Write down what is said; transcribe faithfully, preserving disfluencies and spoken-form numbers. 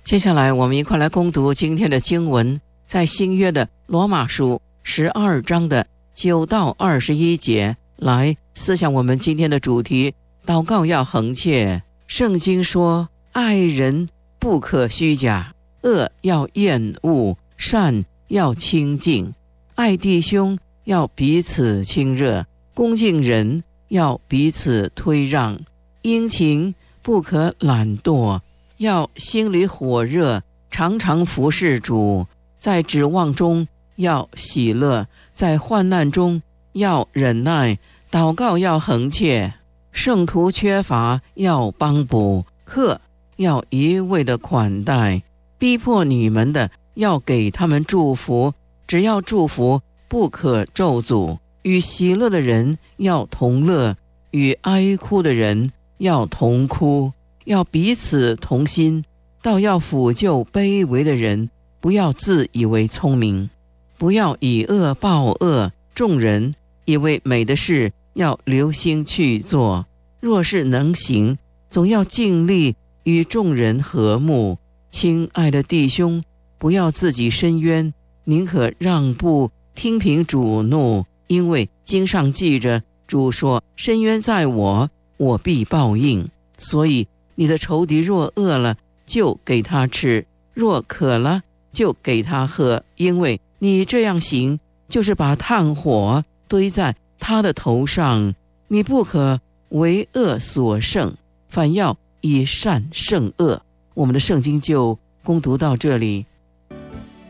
接下来我们一块来攻读今天的经文，在新约的罗马书十二章的九到二十一节，来思想我们今天的主题：祷告要恒切。圣经说，爱人不可虚假，恶要厌恶，善要亲近，爱弟兄要彼此亲热，恭敬人要彼此推让，殷勤不可懒惰，要心里火热，常常服侍主，在指望中要喜乐，在患难中要忍耐，祷告要恒切。圣徒缺乏要帮补，客要一味的款待，逼迫你们的要给他们祝福，只要祝福，不可咒诅。与喜乐的人要同乐，与哀哭的人要同哭，要彼此同心，倒要抚救卑微的人，不要自以为聪明，不要以恶报恶。众人以为美的事要留心去做，若是能行，总要尽力与众人和睦。亲爱的弟兄，不要自己伸冤，宁可让步，听凭主怒，因为经上记着，主说：伸冤在我，我必报应。所以你的仇敌若饿了，就给他吃；若渴了，就给他喝。因为你这样行，就是把炭火堆在他的头上。你不可为恶所胜，反要以善胜恶。我们的圣经就攻读到这里。